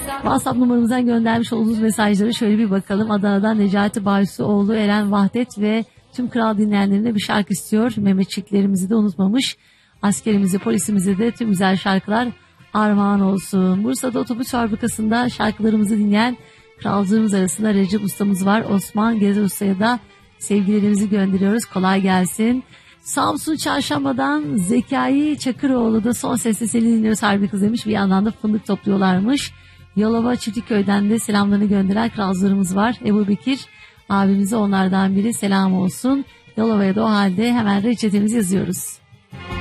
WhatsApp numaramızdan göndermiş olduğunuz mesajları şöyle bir bakalım. Adana'dan Necati Baysuoğlu, Eren Vahdet ve tüm Kral dinleyenlerine bir şarkı istiyor. Mehmetçiklerimizi de unutmamış. Askerimizi, polisimize de tüm güzel şarkılar armağan olsun. Bursa'da otobüs fabrikasında şarkılarımızı dinleyen kralcığımız arasında Recep ustamız var. Osman Gezer Usta'ya da sevgilerimizi gönderiyoruz. Kolay gelsin. Samsun Çarşamba'dan Zekai Çakıroğlu da son sesle seni dinliyoruz harbi kız demiş. Bir yandan da fındık topluyorlarmış. Yalova Çiftliköy'den de selamlarını gönderen kralcılarımız var. Ebu Bekir abimize onlardan biri selam olsun. Yalova'ya da o halde hemen reçetemizi yazıyoruz.